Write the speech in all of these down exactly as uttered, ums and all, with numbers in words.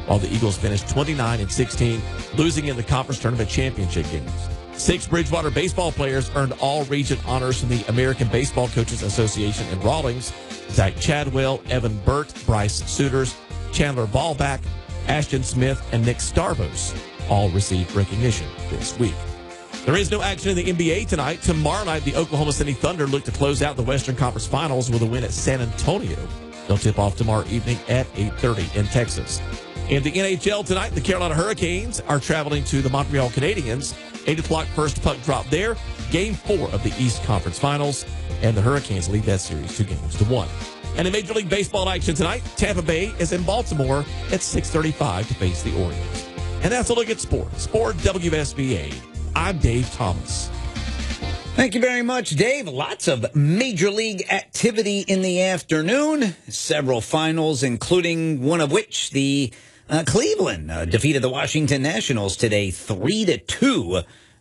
while the Eagles finished twenty-nine and sixteen, losing in the conference tournament championship games. Six Bridgewater baseball players earned all-region honors from the American Baseball Coaches Association in Rawlings. Zach Chadwell, Evan Burt, Bryce Souters, Chandler Ballback, Ashton Smith, and Nick Starvos all received recognition this week. There is no action in the N B A tonight. Tomorrow night, the Oklahoma City Thunder look to close out the Western Conference Finals with a win at San Antonio. They'll tip off tomorrow evening at eight thirty in Texas. In the N H L tonight, the Carolina Hurricanes are traveling to the Montreal Canadiens. eight o'clock first puck drop there. Game four of the East Conference Finals. And the Hurricanes lead that series two games to one. And in Major League Baseball action tonight, Tampa Bay is in Baltimore at six thirty-five to face the Orioles. And that's a look at sports. For W S B A, I'm Dave Thomas. Thank you very much, Dave. Lots of Major League activity in the afternoon. Several finals, including one of which the uh, Cleveland uh, defeated the Washington Nationals today three to two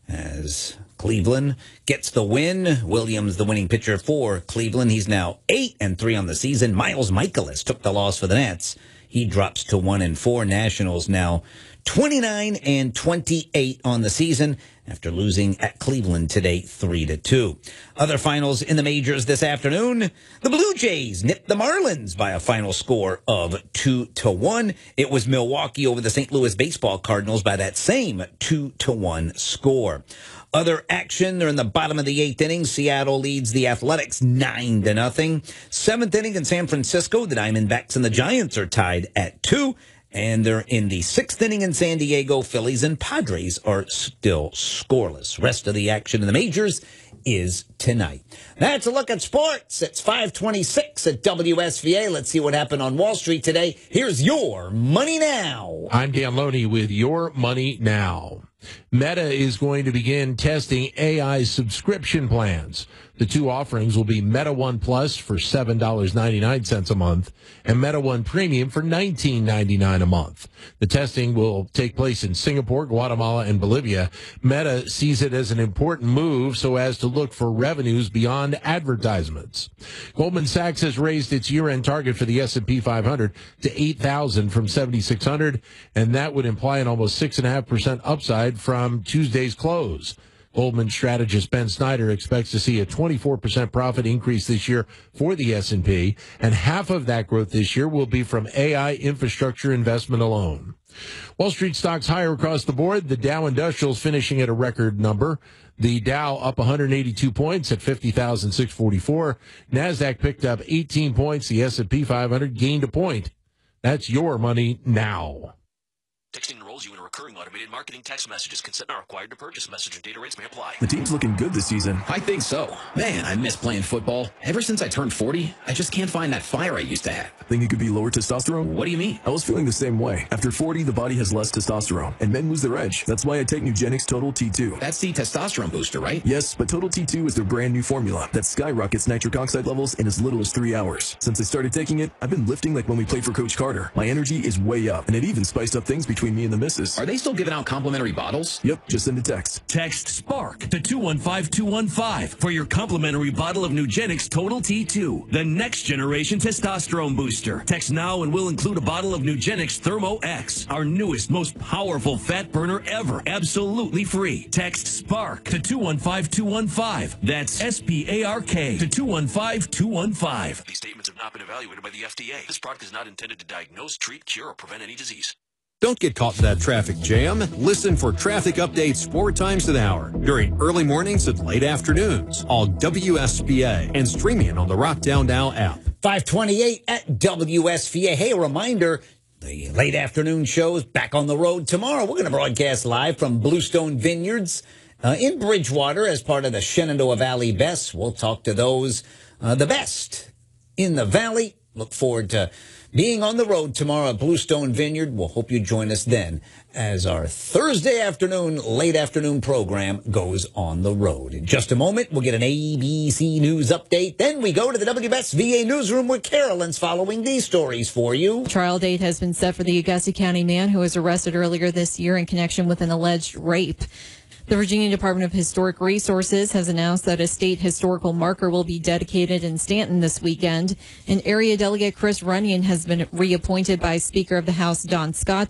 as Cleveland gets the win. Williams, the winning pitcher for Cleveland. He's now eight and three on the season. Miles Michaelis took the loss for the Nats. He drops to one and four. Nationals now twenty-nine and twenty-eight on the season after losing at Cleveland today three to two. Other finals in the majors this afternoon. The Blue Jays nipped the Marlins by a final score of two to one. It was Milwaukee over the Saint Louis Baseball Cardinals by that same two to one score. Other action, they're in the bottom of the eighth inning. Seattle leads the Athletics nine to nothing. Seventh inning in San Francisco, the Diamondbacks and the Giants are tied at two. And they're in the sixth inning in San Diego. Phillies and Padres are still scoreless. Rest of the action in the majors is tonight. That's a look at sports. It's five twenty-six at W S V A. Let's see what happened on Wall Street today. Here's your Money Now. I'm Dan Loney with Your Money Now. Meta is going to begin testing A I subscription plans. The two offerings will be Meta One Plus for seven dollars and ninety-nine cents a month and Meta One Premium for nineteen ninety-nine a month. The testing will take place in Singapore, Guatemala, and Bolivia. Meta sees it as an important move so as to look for revenues beyond advertisements. Goldman Sachs has raised its year-end target for the S and P five hundred to eight thousand from seventy-six hundred, and that would imply an almost six point five percent upside from Tuesday's close. Goldman strategist Ben Snyder expects to see a twenty-four percent profit increase this year for the S and P, and half of that growth this year will be from A I infrastructure investment alone. Wall Street stocks higher across the board. The Dow Industrials finishing at a record number. The Dow up one hundred eighty-two points at fifty thousand six hundred forty-four. NASDAQ picked up eighteen points. The S and P five hundred gained a point. That's Your Money Now. Texting enrolls you in a recurring automated marketing text messages. Consent not required to purchase. Message and data rates may apply. The team's looking good this season. I think so. Man, I miss playing football. Ever since I turned forty, I just can't find that fire I used to have. Think it could be lower testosterone? What do you mean? I was feeling the same way. After forty, the body has less testosterone, and men lose their edge. That's why I take Nugenix Total T two. That's the testosterone booster, right? Yes, but Total T two is their brand new formula that skyrockets nitric oxide levels in as little as three hours. Since I started taking it, I've been lifting like when we played for Coach Carter. My energy is way up, and it even spiced up things between me and the missus. Are they still giving out complimentary bottles? Yep, just send a text. Text SPARK to two one five two one five for your complimentary bottle of Nugenix Total T two, the next generation testosterone booster. Text now and we'll include a bottle of Nugenix Thermo X, our newest, most powerful fat burner ever, absolutely free. Text SPARK to two one five two one five. That's S P A R K to two one five two one five. These statements have not been evaluated by the F D A. This product is not intended to diagnose, treat, cure, or prevent any disease. Don't get caught in that traffic jam. Listen for traffic updates four times an hour during early mornings and late afternoons on W S B A and streaming on the Rock Down Now app. five twenty-eight at W S V A. Hey, a reminder, the late afternoon show's back on the road tomorrow. We're going to broadcast live from Bluestone Vineyards uh, in Bridgewater as part of the Shenandoah Valley Best. We'll talk to those, uh, the best in the valley. Look forward to being on the road tomorrow at Bluestone Vineyard. We'll hope you join us then as our Thursday afternoon, late afternoon program goes on the road. In just a moment, we'll get an A B C News update. Then we go to the W S V A newsroom where Carolyn's following these stories for you. Trial date has been set for the Augusta County man who was arrested earlier this year in connection with an alleged rape. The Virginia Department of Historic Resources has announced that a state historical marker will be dedicated in Stanton this weekend. And Area Delegate Chris Runyon has been reappointed by Speaker of the House Don Scott